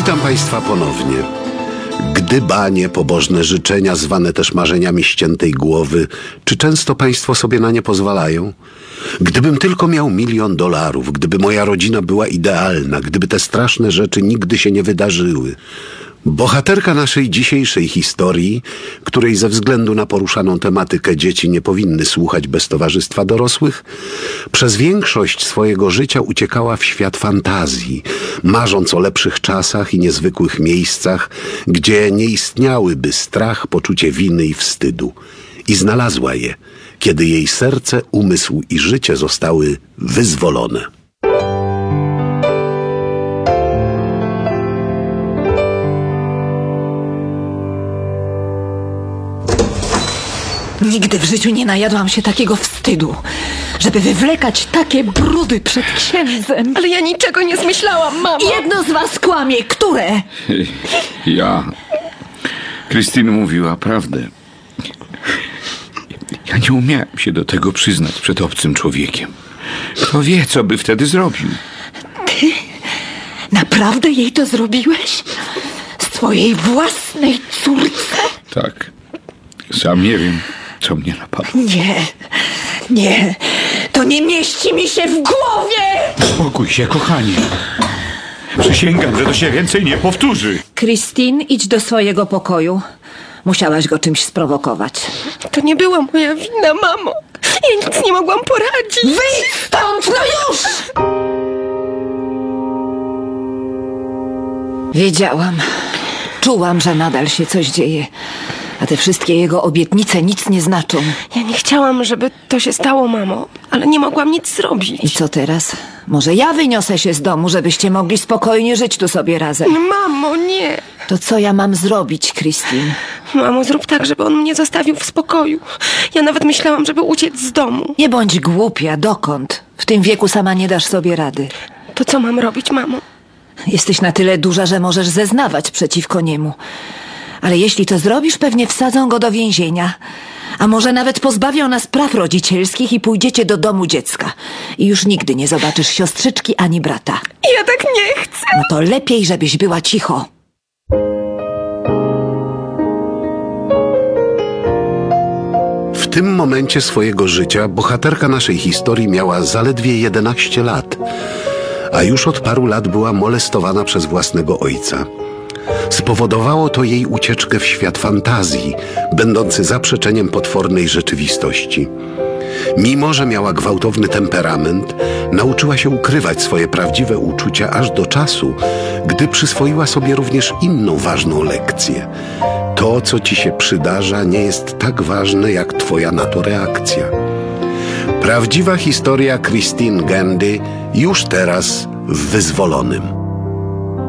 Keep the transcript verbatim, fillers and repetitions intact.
Witam Państwa ponownie. Gdybanie, pobożne życzenia, zwane też marzeniami ściętej głowy, czy często Państwo sobie na nie pozwalają? Gdybym tylko miał milion dolarów, gdyby moja rodzina była idealna, gdyby te straszne rzeczy nigdy się nie wydarzyły. Bohaterka naszej dzisiejszej historii, której ze względu na poruszaną tematykę dzieci nie powinny słuchać bez towarzystwa dorosłych, przez większość swojego życia uciekała w świat fantazji, marząc o lepszych czasach i niezwykłych miejscach, gdzie nie istniałyby strach, poczucie winy i wstydu. I znalazła je, kiedy jej serce, umysł i życie zostały wyzwolone. Nigdy w życiu nie najadłam się takiego wstydu, żeby wywlekać takie brudy przed księdzem. Ale ja niczego nie zmyślałam, mamo. Jedno z was kłamie. Które? Ja. Christine mówiła prawdę. Ja nie umiałem się do tego przyznać przed obcym człowiekiem. Kto wie, co by wtedy zrobił. Ty naprawdę jej to zrobiłeś? Swojej własnej córce? Tak. Sam nie wiem, co mnie napadło. Nie, nie. To nie mieści mi się w głowie! Spokój się, kochanie. Przysięgam, że to się więcej nie powtórzy. Christine, idź do swojego pokoju. Musiałaś go czymś sprowokować. To nie była moja wina, mamo. Ja nic nie mogłam poradzić. Wyjdź stąd, no już! Wiedziałam. Czułam, że nadal się coś dzieje. A te wszystkie jego obietnice nic nie znaczą. Ja nie chciałam, żeby to się stało, mamo. Ale nie mogłam nic zrobić. I co teraz? Może ja wyniosę się z domu, żebyście mogli spokojnie żyć tu sobie razem. Mamo, nie. To co ja mam zrobić, Christine? Mamo, zrób tak, żeby on mnie zostawił w spokoju. Ja nawet myślałam, żeby uciec z domu. Nie bądź głupia, dokąd? W tym wieku sama nie dasz sobie rady. To co mam robić, mamo? Jesteś na tyle duża, że możesz zeznawać przeciwko niemu. Ale jeśli to zrobisz, pewnie wsadzą go do więzienia. A może nawet pozbawią nas praw rodzicielskich i pójdziecie do domu dziecka. I już nigdy nie zobaczysz siostrzyczki ani brata. Ja tak nie chcę. No to lepiej, żebyś była cicho. W tym momencie swojego życia bohaterka naszej historii miała zaledwie jedenaście lat, a już od paru lat była molestowana przez własnego ojca. Spowodowało to jej ucieczkę w świat fantazji, będący zaprzeczeniem potwornej rzeczywistości. Mimo że miała gwałtowny temperament, nauczyła się ukrywać swoje prawdziwe uczucia aż do czasu, gdy przyswoiła sobie również inną ważną lekcję. To, co ci się przydarza, nie jest tak ważne jak twoja na to reakcja. Prawdziwa historia Christine Gandy już teraz w Wyzwolonym.